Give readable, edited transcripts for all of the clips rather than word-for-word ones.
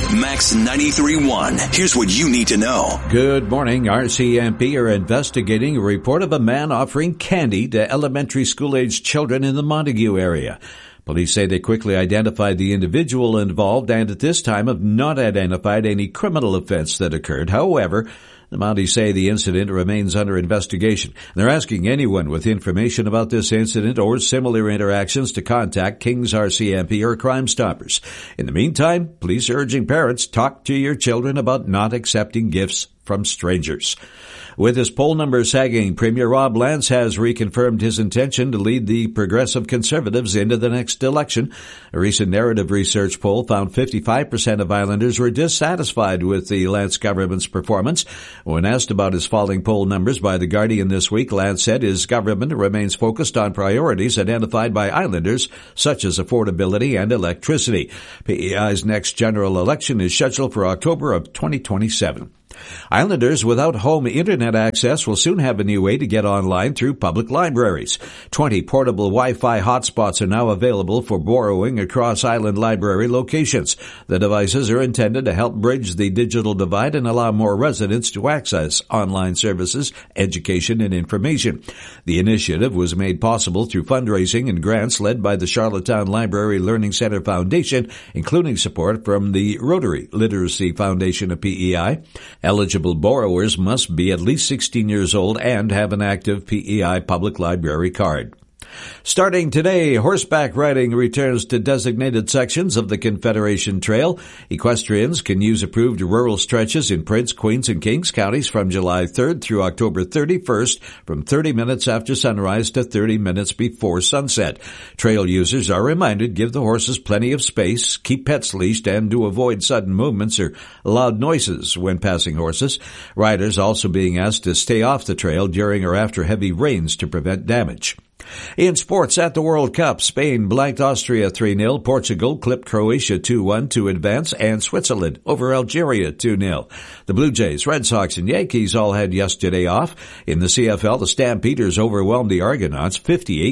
Max 93.1. Here's what you need to know. Good morning. RCMP are investigating a report of a man offering candy to elementary school-aged children in the Montague area. Police say they quickly identified the individual involved and at this time have not identified any criminal offense that occurred. However, the Mounties say the incident remains under investigation. They're asking anyone with information about this incident or similar interactions to contact Kings RCMP or Crime Stoppers. In the meantime, police are urging parents talk to your children about not accepting gifts from strangers. With his poll numbers sagging, Premier Rob Lance has reconfirmed his intention to lead the Progressive Conservatives into the next election. A recent Narrative Research poll found 55% of Islanders were dissatisfied with the Lance government's performance. When asked about his falling poll numbers by The Guardian this week, Lance said his government remains focused on priorities identified by Islanders, such as affordability and electricity. PEI's next general election is scheduled for October of 2027. Islanders without home internet access will soon have a new way to get online through public libraries. 20 portable Wi-Fi hotspots are now available for borrowing across island library locations. The devices are intended to help bridge the digital divide and allow more residents to access online services, education, and information. The initiative was made possible through fundraising and grants led by the Charlottetown Library Learning Center Foundation, including support from the Rotary Literacy Foundation of PEI. Eligible borrowers must be at least 16 years old and have an active PEI public library card. Starting today, horseback riding returns to designated sections of the Confederation Trail. Equestrians can use approved rural stretches in Prince, Queens, and Kings counties from July 3rd through October 31st from 30 minutes after sunrise to 30 minutes before sunset. Trail users are reminded to give the horses plenty of space, keep pets leashed, and to avoid sudden movements or loud noises when passing horses. Riders also being asked to stay off the trail during or after heavy rains to prevent damage. In sports at the World Cup, Spain blanked Austria 3-0, Portugal clipped Croatia 2-1 to advance, and Switzerland over Algeria 2-0. The Blue Jays, Red Sox, and Yankees all had yesterday off. In the CFL, the Stampeders overwhelmed the Argonauts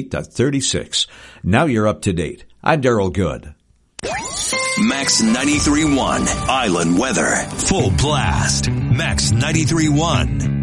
58-36. Now you're up to date. I'm Daryl Good. Max 93.1 Island Weather. Full blast. Max 93.1.